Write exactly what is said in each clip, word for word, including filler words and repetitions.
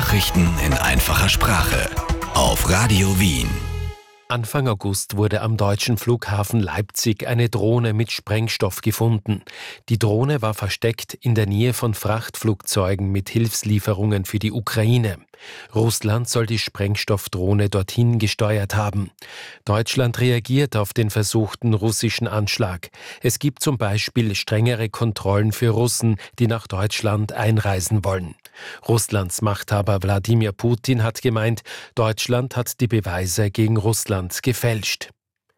Nachrichten in einfacher Sprache auf Radio Wien. Anfang August wurde am deutschen Flughafen Leipzig eine Drohne mit Sprengstoff gefunden. Die Drohne war versteckt in der Nähe von Frachtflugzeugen mit Hilfslieferungen für die Ukraine. Russland soll die Sprengstoffdrohne dorthin gesteuert haben. Deutschland reagiert auf den versuchten russischen Anschlag. Es gibt zum Beispiel strengere Kontrollen für Russen, die nach Deutschland einreisen wollen. Russlands Machthaber Wladimir Putin hat gemeint, Deutschland hat die Beweise gegen Russland gefälscht.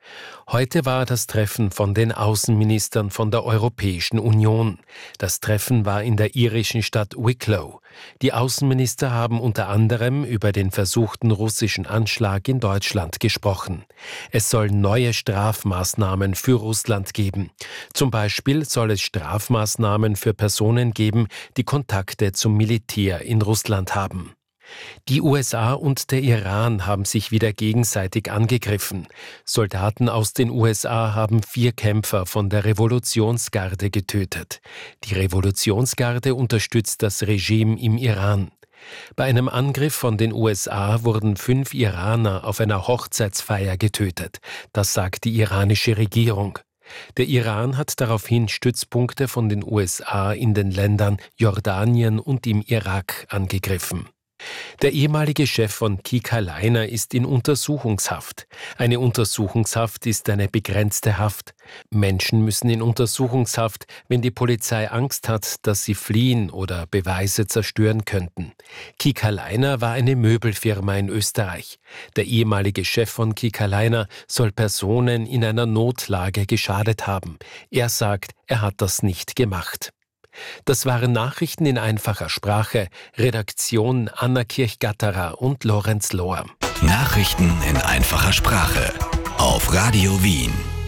Heute war das Treffen von den Außenministern von der Europäischen Union. Das Treffen war in der irischen Stadt Wicklow. Die Außenminister haben unter anderem über den versuchten russischen Anschlag in Deutschland gesprochen. Es soll neue Strafmaßnahmen für Russland geben. Zum Beispiel soll es Strafmaßnahmen für Personen geben, die Kontakte zum Militär in Russland haben. Die U S A und der Iran haben sich wieder gegenseitig angegriffen. Soldaten aus den U S A haben vier Kämpfer von der Revolutionsgarde getötet. Die Revolutionsgarde unterstützt das Regime im Iran. Bei einem Angriff von den U S A wurden fünf Iraner auf einer Hochzeitsfeier getötet. Das sagt die iranische Regierung. Der Iran hat daraufhin Stützpunkte von den U S A in den Ländern Jordanien und im Irak angegriffen. Der ehemalige Chef von Kika Liner ist in Untersuchungshaft. Eine Untersuchungshaft ist eine begrenzte Haft. Menschen müssen in Untersuchungshaft, wenn die Polizei Angst hat, dass sie fliehen oder Beweise zerstören könnten. Kika Liner war eine Möbelfirma in Österreich. Der ehemalige Chef von Kika Liner soll Personen in einer Notlage geschadet haben. Er sagt, er hat das nicht gemacht. Das waren Nachrichten in einfacher Sprache. Redaktion Anna Kirchgatterer und Lorenz Lohr. Nachrichten in einfacher Sprache auf Radio Wien.